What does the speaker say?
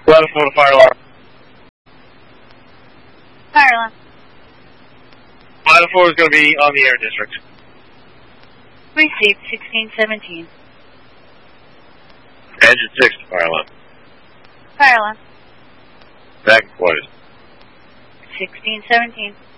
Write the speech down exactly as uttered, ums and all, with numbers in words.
eleven four to fire alarm. Fire alarm. eleven four is going to be on the air district. Received sixteen seventeen. Engine six to fire alarm. Fire alarm. Back and quarters. sixteen seventeen.